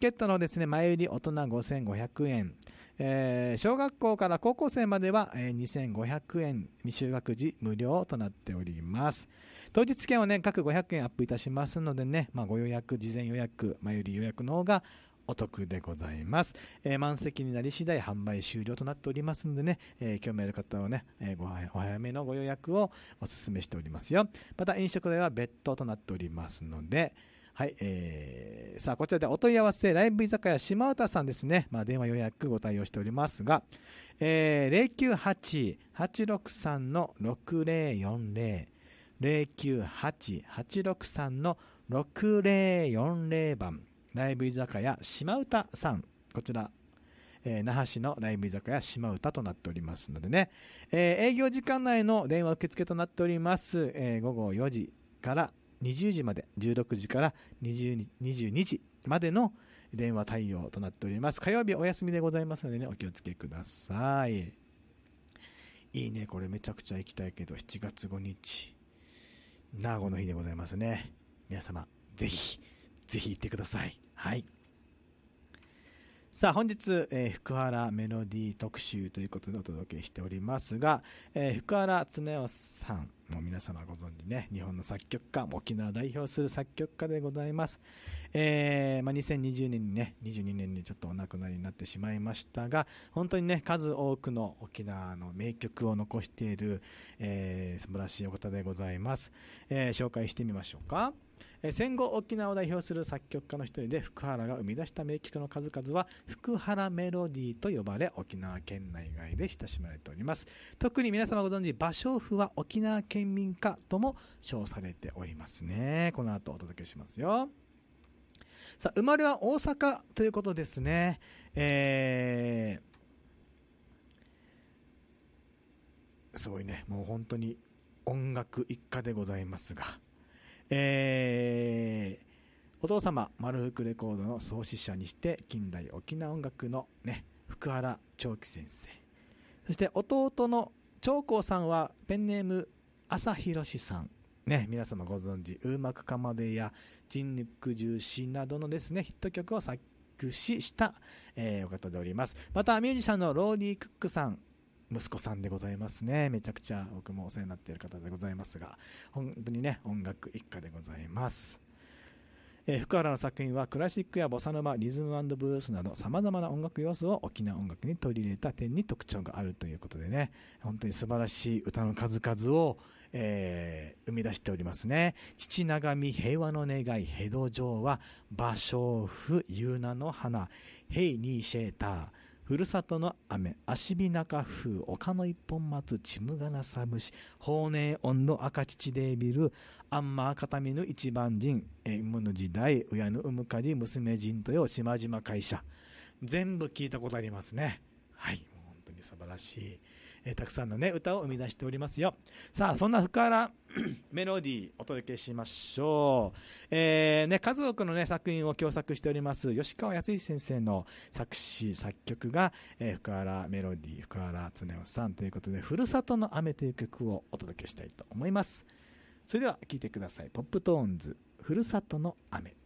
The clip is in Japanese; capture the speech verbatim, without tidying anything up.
ケットのですね、前売り大人ごせんごひゃくえん、えー、小学校から高校生までは、えー、にせんごひゃくえん、未就学時無料となっております。当日券はね、各ごひゃくえんアップいたしますのでね、まあ、ご予約、事前予約、前売り予約の方がお得でございます。えー、満席になり次第販売終了となっておりますのでね、えー、興味ある方はね、えー、ごお早めのご予約をお勧めしておりますよ。また飲食代は別途となっておりますので、はい、えー、さあこちらでお問い合わせ、ライブ居酒屋島唄さんですね、まあ、電話予約ご対応しておりますが、えー、ゼロきゅうはち はちろくさん ろくゼロよんゼロ ゼロきゅうはち はちろくさん ろくゼロよんゼロ番ライブ居酒屋島唄さん、こちら、えー、那覇市のライブ居酒屋島唄となっておりますのでね、えー、営業時間内の電話受付となっております、えー、午後よじからにじゅうじまで、じゅうろくじからにじゅうにじまでの電話対応となっております。火曜日お休みでございますのでね、お気をつけください。いいね、これめちゃくちゃ行きたいけど、しちがつごにち、名護の日でございますね。皆様、ぜひ、ぜひ行ってください。はい。さあ本日、えー、福原メロディー特集ということでお届けしておりますが、えー、福原恒夫さん、もう皆様ご存知ね、日本の作曲家、沖縄を代表する作曲家でございます。えーまあ、にせんにじゅうねんにね、にじゅうにねんにちょっとお亡くなりになってしまいましたが、本当にね、数多くの沖縄の名曲を残している、えー、素晴らしいお方でございます。えー、紹介してみましょうか。戦後沖縄を代表する作曲家の一人で、福原が生み出した名曲の数々は福原メロディーと呼ばれ、沖縄県内外で親しまれております。特に皆様ご存知、芭蕉布は沖縄県民歌とも称されておりますね。この後お届けしますよ。さあ、生まれは大阪ということですね。えー、すごいね、もう本当に音楽一家でございますが、えー、お父様丸福レコードの創始者にして近代沖縄音楽のね、福原長樹先生、そして弟の長光さんはペンネーム朝広さんね、皆様ご存知、ウーマクカマデや人肉重視などのですねヒット曲を作詞した、えー、お方でおります。またミュージシャンのローリー・クックさん、息子さんでございますね。めちゃくちゃ僕もお世話になっている方でございますが、本当にね、音楽一家でございます。えー、福原の作品はクラシックやボサノバ、リズム&ブルースなど様々な音楽要素を沖縄音楽に取り入れた点に特徴があるということでね、本当に素晴らしい歌の数々を、えー、生み出しておりますね。父長見平和の願い、ヘド城は芭蕉布ユーナの花、ヘイニーシェーター、ふるさとの雨、足火中風、丘の一本松、ちむがなさむし、法然音の赤乳でビル、アンマー片見ぬ一番人、えむぬ時代、親のうむかじ、娘人とよ、島々会社。全部聞いたことありますね。はい、もう本当に素晴らしい、えー、たくさんのね、歌を生み出しておりますよ。さあ、そんな福原メロディーお届けしましょう。えーね、数多くの、ね、作品を共作しております吉川康一先生の作詞作曲が、えー、福原メロディー、福原恒夫さんということで、ふるさとの雨という曲をお届けしたいと思います。それでは聴いてください。ポップトーンズ、ふるさとの雨。